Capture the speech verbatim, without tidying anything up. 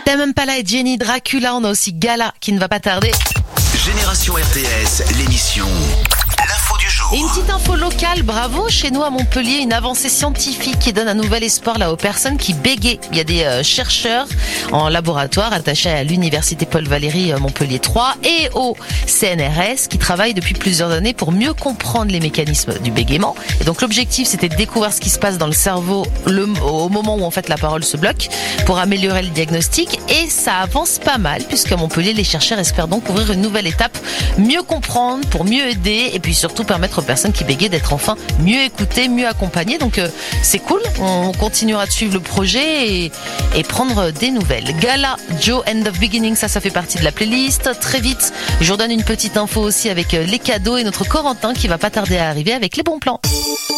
Tame Impala et Jenny Dracula, on a aussi Gala qui ne va pas tarder. Génération R T S, l'émission L'info du jour. Et une petite info locale, bravo, chez nous à Montpellier, une avancée scientifique qui donne un nouvel espoir là aux personnes qui bégayent. Il y a des euh, chercheurs en laboratoire attachés à l'université Paul Valéry euh, Montpellier trois et au C N R S qui travaillent depuis plusieurs années pour mieux comprendre les mécanismes du bégaiement. Et donc l'objectif c'était de découvrir ce qui se passe dans le cerveau le, au moment où en fait la parole se bloque pour améliorer le diagnostic, et ça avance pas mal puisqu'à Montpellier les chercheurs espèrent donc ouvrir une nouvelle étape, mieux comprendre pour mieux aider et puis surtout permettre aux personnes qui bégayent d'être enfin mieux écoutées, mieux accompagnées. Donc euh, c'est cool, on continuera de suivre le projet et, et prendre des nouvelles. Gala, Joe, End of Beginning, ça ça fait partie de la playlist. Très vite, je vous redonne une petite info aussi avec les cadeaux et notre Corentin qui va pas tarder à arriver avec les bons plans.